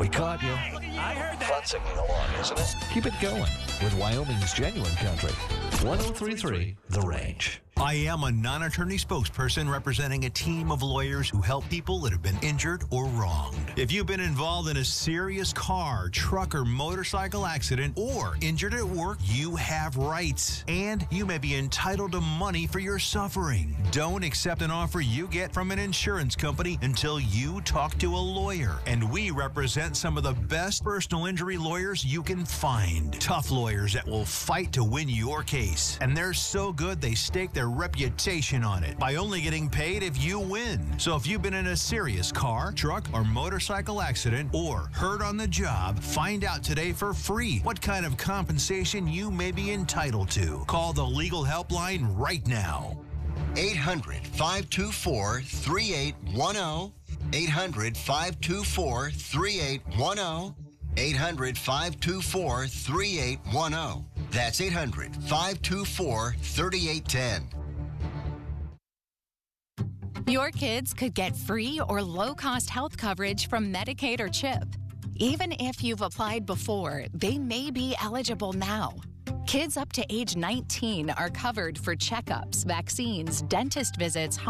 We caught you. I heard that. Fun singing along, isn't it? Keep it going with Wyoming's genuine country. 103.3 The Range. I am a non-attorney spokesperson representing a team of lawyers who help people that have been injured or wronged. If you've been involved in a serious car, truck, or motorcycle accident or injured at work, you have rights, and you may be entitled to money for your suffering. Don't accept an offer you get from an insurance company until you talk to a lawyer. And we represent some of the best personal injury lawyers you can find. Tough lawyers that will fight to win your case. And they're so good they stake their reputation on it by only getting paid if you win. So if you've been in a serious car, truck, or motorcycle accident or hurt on the job, find out today for free what kind of compensation you may be entitled to. Call the legal helpline right now. 800-524-3810. 800-524-3810. 800-524-3810. That's 800-524-3810. Your kids could get free or low-cost health coverage from Medicaid or CHIP. Even if you've applied before, they may be eligible now. Kids up to age 19 are covered for checkups, vaccines, dentist visits,